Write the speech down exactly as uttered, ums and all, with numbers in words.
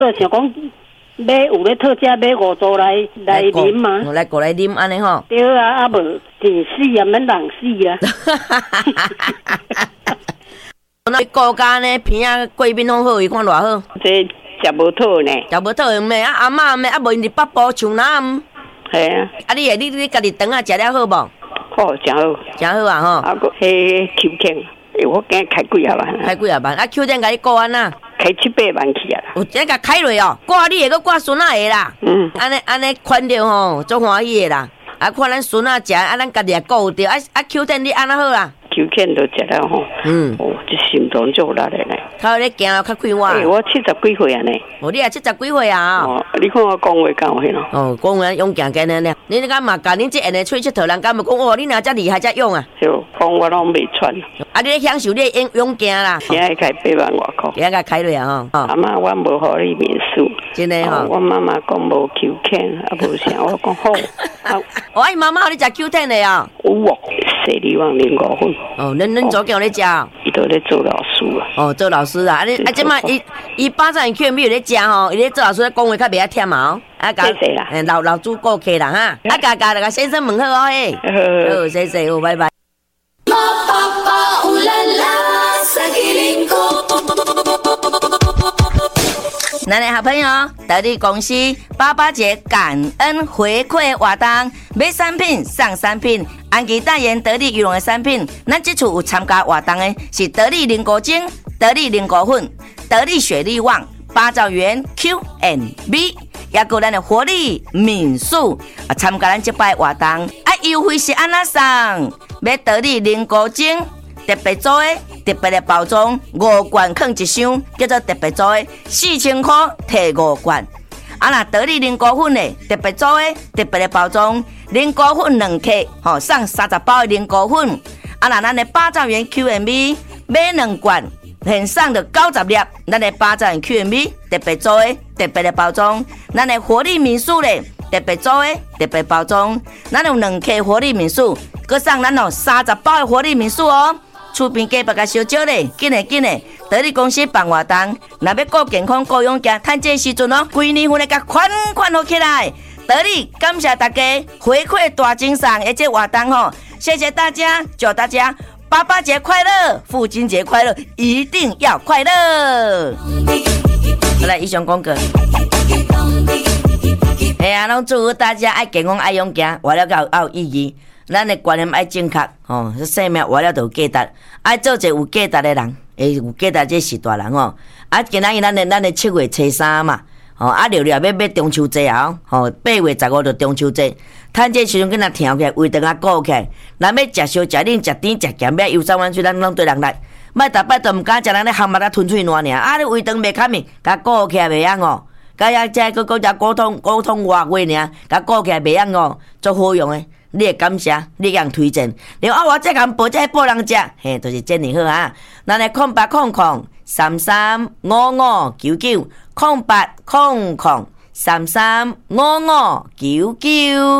我想讲。买有咧特价买五组来来啉嘛， 来过来啉安尼吼。 对啊，啊无电死啊，免人死啊。 那国家呢片啊贵宾拢好，伊看偌好。 这食无讨呢， 食无讨咩？啊阿嬷咩？啊无因伫北部像南。 系啊。啊你诶，你你家己肠啊食了好无？ 好，真好。 真好啊吼。 啊个迄 Q 券，我今开几啊万。 开几啊万？啊 Q 券甲你过安呐？ 开七八万去啊！ 有这个开落哦，挂你个挂孙仔个啦。嗯，安尼安尼款着吼，足欢喜个啦。啊，看咱孙仔食，啊，咱家己也顾着。啊啊 ，Q 券你安那好啦 ？Q 券都食了吼。嗯。哦，这心脏足力的呢。 较咧行较快活。 诶，我七十几岁啊呢。 哦，你也七十几岁啊？ 哦，你看我讲话讲话咯。 哦，讲话勇敢干呢呢。你你敢嘛？甲恁这下呢出去佚佗人，敢嘛讲哦，你若遮厉害遮勇啊？ 就讲我拢袂喘。 啊，你咧享受你勇勇敢啦。 今日开八万外块。 今日开落啊吼。 阿妈，我无互你面数。 真诶吼。 我妈妈讲无 Q 券，啊无啥，我讲好。 哦，伊妈妈互你食 Q 券的啊？ 有哦，四厘旺零五分。 哦，恁恁早叫咧食。 伊都咧做老师啊。 哦，做老师啊，啊你啊，即摆伊伊巴掌 Q 没有咧食吼，伊咧做老师讲话较袂遐忝啊。啊， 谢谢啦。 诶，老老主顾客啦哈。啊，家家那个先生问好哦嘿。好，谢谢，好，拜拜。咱的好朋友，得力公司八八节感恩回馈活动，买产品送产品，安吉代言得力羽绒的产品。咱这次有参加活动的是得力凝固精、得力凝固粉、得力雪力旺、八兆元 Q and B， 也有咱的活力民宿啊，参加咱这摆活动，啊优惠是安那送，买得力凝固精。特别做的特别的包装，五罐放一箱，叫做特别做的，四千块摕五罐。啊，那得力凝固粉的特别做的特别的包装，凝固粉两克，吼送三十包的凝固粉。啊，那咱的八兆元 Q and B 买两罐，现送着九十粒，咱的八兆元 Q and B 特别做的特别的包装，咱的活力民宿咧特别做的特别包装，咱有两克活力民宿，佮送咱哦三十包的活力民宿哦。厝边隔壁甲小少咧，紧诶紧诶！得力公司办活动，若要顾健康、顾勇健，趁这时阵哦，规年份咧甲款款好起来。得力感谢大家回馈大精神，而且活动吼，谢谢大家，祝大家爸爸节快乐，父亲节快乐，一定要快乐！好来，以上广告。哎呀，拢祝福大家爱健康、爱勇健，活了较有意义。咱的观念爱正确，吼、哦，生命活了就有价值，爱做一个有价值的人，会有价值，这是大人哦。啊，今仔日咱的咱的七月初三嘛，吼、哦，啊，六六要要中秋节啊，吼、哦，八月十五就中秋节，趁这时阵跟咱跳起来，围灯啊顾起来，咱要食烧、食冷、食甜、食咸，要游山玩水，咱拢对人来。莫逐摆都毋敢食咱咧蛤蟆啊吞喙烂尔，啊，你围灯袂开面，甲顾起来袂晓哦。甲遐遮个个只沟通沟通话话尔，甲顾起来袂晓哦，足好用诶。你会感谢，你会推荐。另外，我这敢报这报人食，嘿，都、就是真哩好啊。咱来空八空空三三五五九九，空八空空三三五五九九。